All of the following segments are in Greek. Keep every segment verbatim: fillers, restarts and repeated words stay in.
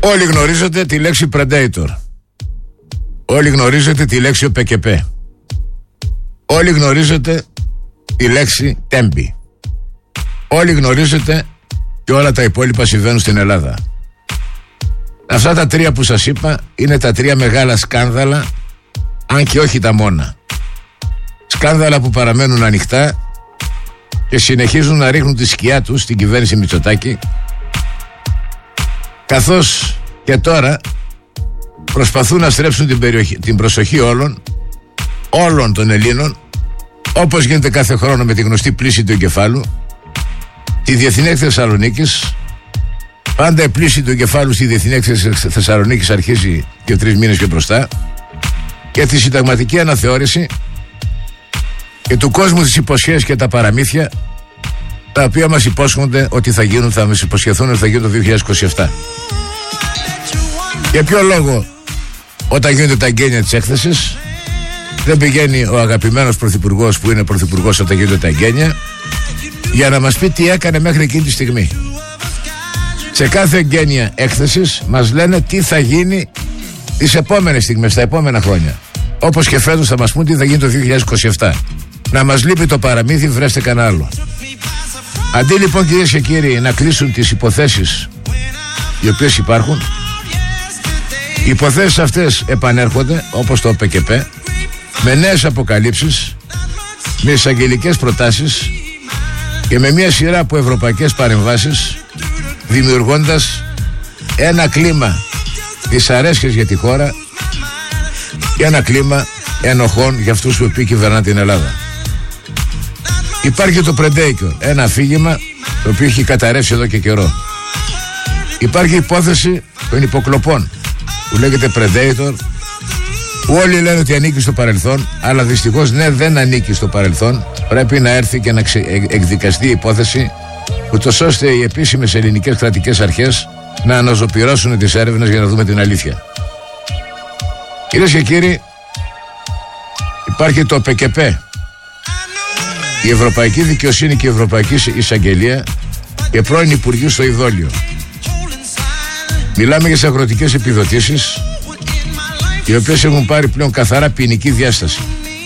Όλοι γνωρίζετε τη λέξη Predator. Όλοι γνωρίζετε τη λέξη ο πι κέι πι. Όλοι γνωρίζετε τη λέξη Τέμπη. Όλοι γνωρίζετε και όλα τα υπόλοιπα συμβαίνουν στην Ελλάδα. Αυτά τα τρία που σας είπα είναι τα τρία μεγάλα σκάνδαλα, αν και όχι τα μόνα. Σκάνδαλα που παραμένουν ανοιχτά και συνεχίζουν να ρίχνουν τη σκιά τους στην κυβέρνηση Μητσοτάκη, καθώς και τώρα προσπαθούν να στρέψουν την, περιοχή, την προσοχή όλων, όλων των Ελλήνων, όπως γίνεται κάθε χρόνο με τη γνωστή πλήση του εγκεφάλου, τη Διεθνή Έκθεση Θεσσαλονίκης. Πάντα η πλήση του εγκεφάλου στη Διεθνή Έκθεση Θεσσαλονίκης αρχίζει και τρεις μήνες και μπροστά, και τη συνταγματική αναθεώρηση και του κόσμου τις υποσχέσεις και τα παραμύθια, τα οποία μας υπόσχονται ότι θα γίνουν, θα μας υποσχεθούν ότι θα γίνουν το δύο χιλιάδες είκοσι επτά. Για ποιο λόγο όταν γίνονται τα εγγένεια της έκθεσης δεν πηγαίνει ο αγαπημένος πρωθυπουργός που είναι πρωθυπουργός όταν γίνονται τα εγγένεια για να μας πει τι έκανε μέχρι εκείνη τη στιγμή? Σε κάθε εγγένεια έκθεσης μας λένε τι θα γίνει τις επόμενες στιγμές, τα επόμενα χρόνια. Όπως και φέτος θα μας πούν τι θα γίνει το δύο χιλιάδες είκοσι επτά. Να μας λείπει το παραμύθι, βρέστε κανένα άλλο. Αντί λοιπόν, κυρίες και κύριοι, να κλείσουν τις υποθέσεις οι οποίες υπάρχουν, οι υποθέσεις αυτές επανέρχονται, όπως το πι κέι πι, με νέες αποκαλύψεις, με εισαγγελικές προτάσεις και με μια σειρά από ευρωπαϊκές παρεμβάσεις, δημιουργώντας ένα κλίμα δυσαρέσκειας για τη χώρα και ένα κλίμα ενοχών για αυτούς που κυβερνάνε την Ελλάδα. Υπάρχει το Predator, ένα αφήγημα το οποίο έχει καταρρεύσει εδώ και καιρό. Υπάρχει η υπόθεση των υποκλοπών που λέγεται Predator, που όλοι λένε ότι ανήκει στο παρελθόν, αλλά δυστυχώς ναι, δεν ανήκει στο παρελθόν. Πρέπει να έρθει και να ξε... εκδικαστεί η υπόθεση, ούτως ώστε οι επίσημες ελληνικές κρατικές αρχές να αναζωπυρώσουν τις έρευνες για να δούμε την αλήθεια. Κυρίες και κύριοι, υπάρχει το πι κέι πι, η Ευρωπαϊκή Δικαιοσύνη και η Ευρωπαϊκή Εισαγγελία και πρώην Υπουργοί στο Ιδόλιο. Μιλάμε για τις αγροτικές επιδοτήσεις, οι οποίες έχουν πάρει πλέον καθαρά ποινική διάσταση.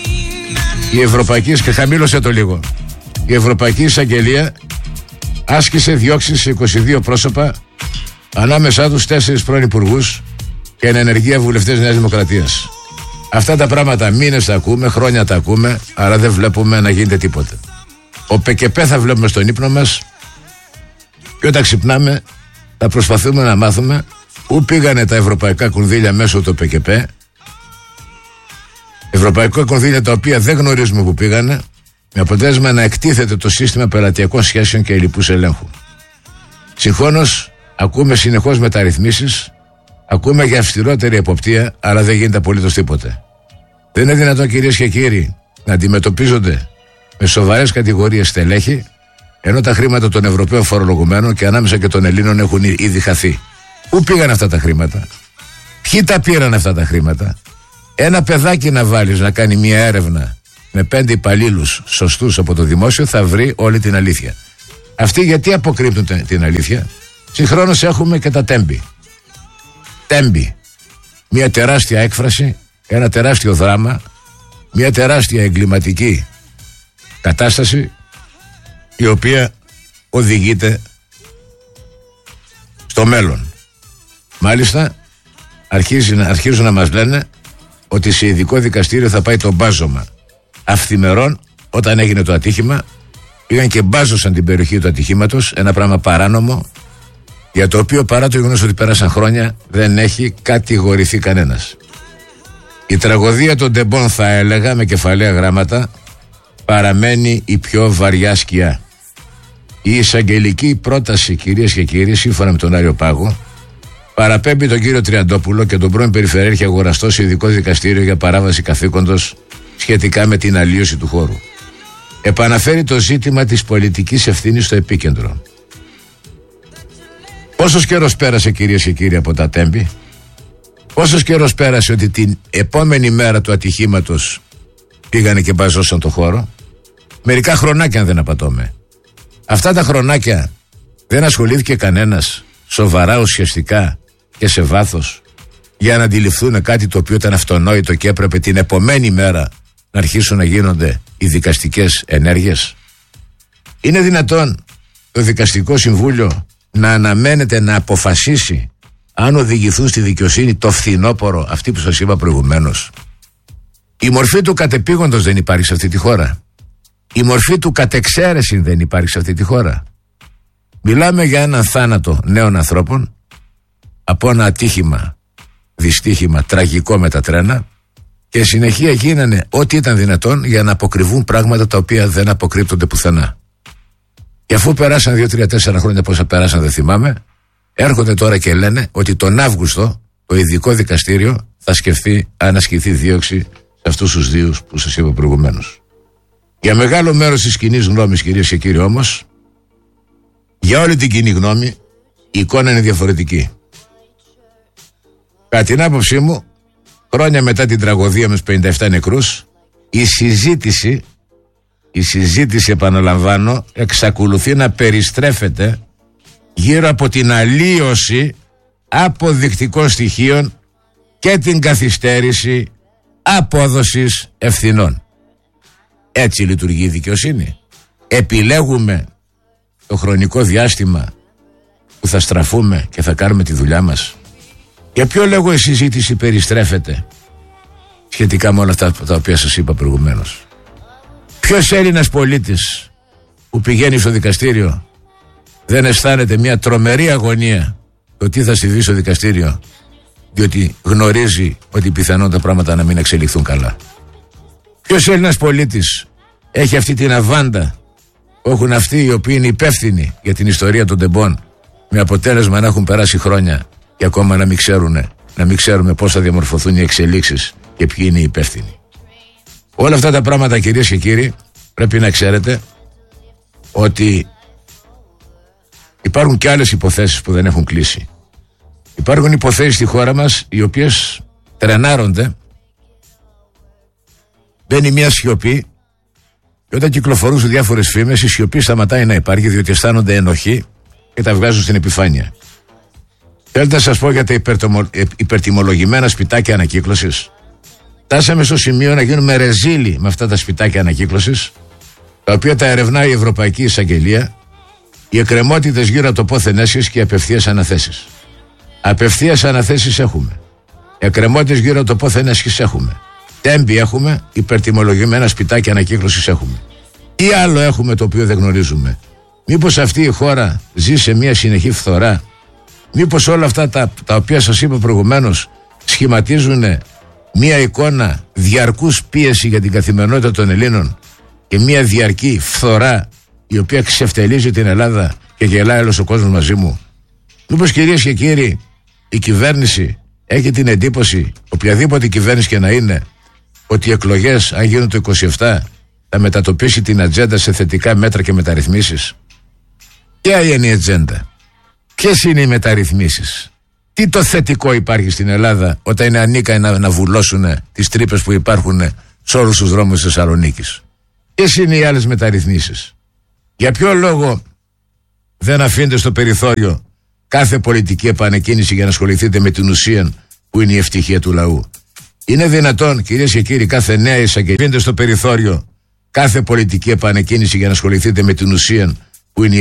Η Ευρωπαϊκή, και χαμήλωσε το λίγο, η Ευρωπαϊκή Εισαγγελία άσκησε διώξεις σε είκοσι δύο πρόσωπα, ανάμεσά τους τέσσερις πρώην υπουργούς και εν ενεργεία βουλευτές Νέας Δημοκρατίας. Αυτά τα πράγματα μήνες τα ακούμε, χρόνια τα ακούμε, αλλά δεν βλέπουμε να γίνεται τίποτα. Ο πι κέι πι θα βλέπουμε στον ύπνο μας και όταν ξυπνάμε θα προσπαθούμε να μάθουμε πού πήγανε τα ευρωπαϊκά κονδύλια μέσω του πι κέι πι. Ευρωπαϊκά κονδύλια τα οποία δεν γνωρίζουμε πού πήγανε, με αποτέλεσμα να εκτίθεται το σύστημα πελατειακών σχέσεων και ελλειπούς ελέγχου. Συγχρόνως ακούμε συνεχώς μεταρρυθμίσεις, ακούμε για αυστηρότερη εποπτεία, αλλά δεν γίνεται απολύτως τίποτε. Δεν είναι δυνατόν, κυρίες και κύριοι, να αντιμετωπίζονται με σοβαρές κατηγορίες στελέχη, ενώ τα χρήματα των Ευρωπαίων φορολογουμένων και ανάμεσα και των Ελλήνων έχουν ήδη χαθεί. Πού πήγαν αυτά τα χρήματα? Ποιοι τα πήραν αυτά τα χρήματα? Ένα παιδάκι να βάλεις να κάνει μια έρευνα με πέντε υπαλλήλους σωστούς από το δημόσιο θα βρει όλη την αλήθεια. Αυτοί γιατί αποκρύπτουν την αλήθεια? Συγχρόνως έχουμε και τα Τέμπη. Τέμπη. Μια τεράστια έκφραση, ένα τεράστιο δράμα, μια τεράστια εγκληματική κατάσταση, η οποία οδηγείται στο μέλλον. Μάλιστα αρχίζει, αρχίζουν να μας λένε ότι σε ειδικό δικαστήριο θα πάει το μπάζωμα. Αυθημερών, όταν έγινε το ατύχημα, πήγαν και μπάζωσαν την περιοχή του ατυχήματος, ένα πράγμα παράνομο, για το οποίο παρά το γεγονός ότι πέρασαν χρόνια δεν έχει κατηγορηθεί κανένας. Η τραγωδία των Ντεμπών, θα έλεγα με κεφαλαία γράμματα, παραμένει η πιο βαριά σκιά. Η εισαγγελική πρόταση, κυρίες και κύριοι, σύμφωνα με τον Άριο Πάγο, παραπέμπει τον κύριο Τριαντόπουλο και τον πρώην Περιφερειάρχη Αγοραστό σε ειδικό δικαστήριο για παράβαση καθήκοντος σχετικά με την αλλίωση του χώρου. Επαναφέρει το ζήτημα της πολιτικής ευθύνης στο επίκεντρο. Πόσος καιρός πέρασε, κυρίες και κύριοι, από τα Τέμπη? Πόσος καιρός πέρασε ότι την επόμενη μέρα του ατυχήματος πήγανε και μπαζώσαν το χώρο? Μερικά χρονάκια, αν δεν απατώμε. Αυτά τα χρονάκια δεν ασχολήθηκε κανένας σοβαρά, ουσιαστικά, και σε βάθος για να αντιληφθούν κάτι το οποίο ήταν αυτονόητο και έπρεπε την επομένη μέρα να αρχίσουν να γίνονται οι δικαστικές ενέργειες? Είναι δυνατόν το Δικαστικό Συμβούλιο να αναμένεται να αποφασίσει αν οδηγηθούν στη δικαιοσύνη το φθινόπωρο, αυτοί που σας είπα προηγουμένως? Η μορφή του κατεπήγοντος δεν υπάρχει σε αυτή τη χώρα. Η μορφή του κατεξαίρεση δεν υπάρχει σε αυτή τη χώρα. Μιλάμε για έναν θάνατο νέων ανθρώπων από ένα ατύχημα, δυστύχημα τραγικό με τα τρένα, και συνεχεία γίνανε ό,τι ήταν δυνατόν για να αποκρυβούν πράγματα τα οποία δεν αποκρύπτονται πουθενά. Και αφού περάσαν δύο, τρία, τέσσερα χρόνια, πόσα περάσαν δεν θυμάμαι, έρχονται τώρα και λένε ότι τον Αύγουστο το ειδικό δικαστήριο θα σκεφτεί αν ασκηθεί δίωξη σε αυτούς τους δύο που σας είπα προηγουμένως. Για μεγάλο μέρος της κοινής γνώμης, κυρίες και κύριοι, όμως, για όλη την κοινή γνώμη, η εικόνα είναι διαφορετική. Κατά την άποψή μου, χρόνια μετά την τραγωδία με τους πενήντα επτά νεκρούς, η συζήτηση, η συζήτηση επαναλαμβάνω, εξακολουθεί να περιστρέφεται γύρω από την αλλίωση αποδεικτικών στοιχείων και την καθυστέρηση απόδοσης ευθυνών. Έτσι λειτουργεί η δικαιοσύνη. Επιλέγουμε το χρονικό διάστημα που θα στραφούμε και θα κάνουμε τη δουλειά μας. Για ποιο λόγο η συζήτηση περιστρέφεται σχετικά με όλα αυτά τα οποία σας είπα προηγουμένως? Ποιος Έλληνας πολίτης που πηγαίνει στο δικαστήριο δεν αισθάνεται μια τρομερή αγωνία το τι θα συμβεί στο δικαστήριο, διότι γνωρίζει ότι πιθανόν τα πράγματα να μην εξελιχθούν καλά? Ποιος Έλληνας πολίτης έχει αυτή την αβάντα που έχουν αυτοί οι οποίοι είναι υπεύθυνοι για την ιστορία των τεμπών, με αποτέλεσμα να έχουν περάσει χρόνια και ακόμα να μην ξέρουν, να μην ξέρουμε πώς θα διαμορφωθούν οι εξελίξεις και ποιοι είναι οι υπεύθυνοι? Όλα αυτά τα πράγματα, κυρίες και κύριοι, πρέπει να ξέρετε ότι υπάρχουν και άλλες υποθέσεις που δεν έχουν κλείσει. Υπάρχουν υποθέσεις στη χώρα μας οι οποίες τρενάρονται, μπαίνει μια σιωπή, και όταν κυκλοφορούν σε διάφορες φήμες η σιωπή σταματάει να υπάρχει, διότι αισθάνονται ενοχή και τα βγάζουν στην επιφάνεια. Θέλετε να σας πω για τα υπερτομο, υπερτιμολογημένα σπιτάκια ανακύκλωσης? Φτάσαμε στο σημείο να γίνουμε ρεζίλοι με αυτά τα σπιτάκια ανακύκλωσης, τα οποία τα ερευνάει η Ευρωπαϊκή Εισαγγελία, οι εκκρεμότητες γύρω από το πόθεν έσχες και οι απευθείας αναθέσεις. Απευθείας αναθέσεις έχουμε. Εκκρεμότητες γύρω από το πόθεν έσχες έχουμε. Τέμπη έχουμε, υπερτιμολογημένα σπιτάκια ανακύκλωσης έχουμε. Τι άλλο έχουμε το οποίο δεν γνωρίζουμε? Μήπως αυτή η χώρα ζει σε μια συνεχή φθορά? Μήπως όλα αυτά τα, τα οποία σας είπα προηγουμένως σχηματίζουν μια εικόνα διαρκούς πίεση για την καθημερινότητα των Ελλήνων και μια διαρκή φθορά η οποία ξεφτελίζει την Ελλάδα και γελάει όλος ο κόσμος μαζί μου? Μήπως, κυρίες και κύριοι, η κυβέρνηση έχει την εντύπωση, οποιαδήποτε κυβέρνηση και να είναι, ότι οι εκλογές, αν γίνουν το είκοσι επτά, θα μετατοπίσει την ατζέντα σε θετικά μέτρα και μεταρρυθμίσεις? Ποια είναι η ατζέντα? Ποιες είναι οι μεταρρυθμίσεις? Τι το θετικό υπάρχει στην Ελλάδα όταν είναι ανίκανοι να, να βουλώσουν τις τρύπες που υπάρχουν σε όλους τους δρόμους της Θεσσαλονίκης? Ποιες είναι οι άλλες μεταρρυθμίσεις? Για ποιο λόγο δεν αφήνετε στο περιθώριο κάθε πολιτική επανεκκίνηση για να ασχοληθείτε με την ουσία που είναι η ευτυχία του λαού? Είναι δυνατόν, κυρίες και κύριοι, κάθε νέα εισαγγελία αφήνετε στο περιθώριο κάθε πολιτική επανεκκίνηση για να ασχοληθείτε με την ουσία